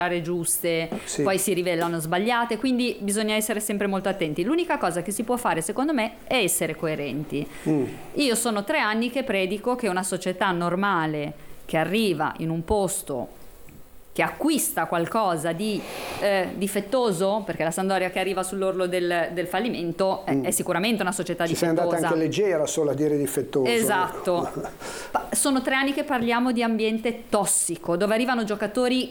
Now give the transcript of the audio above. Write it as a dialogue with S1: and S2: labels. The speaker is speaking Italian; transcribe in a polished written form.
S1: giuste, poi si rivelano sbagliate, quindi bisogna essere sempre molto attenti. L'unica cosa che si può fare secondo me è essere coerenti. Io sono 3 anni che predico che una società normale che arriva in un posto, che acquista qualcosa di difettoso, perché la Sampdoria che arriva sull'orlo del fallimento è sicuramente una società difettosa.
S2: Ci sei andata anche leggera solo a dire difettoso.
S1: Esatto. Sono 3 anni che parliamo di ambiente tossico, dove arrivano giocatori